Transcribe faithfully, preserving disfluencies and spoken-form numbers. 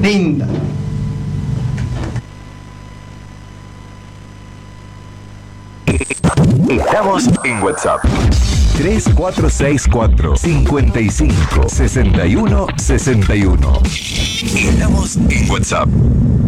linda. Estamos en WhatsApp. tres cuatro seis cuatro, cinco cinco, seis uno, seis uno. Estamos en WhatsApp.